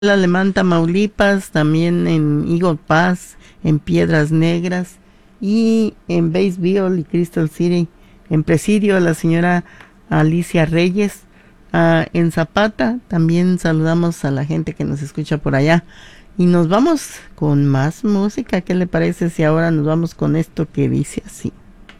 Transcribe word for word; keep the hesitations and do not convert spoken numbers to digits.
Alemán, Tamaulipas, también en Eagle Pass, en Piedras Negras y en Batesville y Crystal City. En Presidio, la señora Alicia Reyes. Uh, en Zapata también saludamos a la gente que nos escucha por allá. Y nos vamos con más música. ¿Qué le parece si ahora nos vamos con esto que dice así?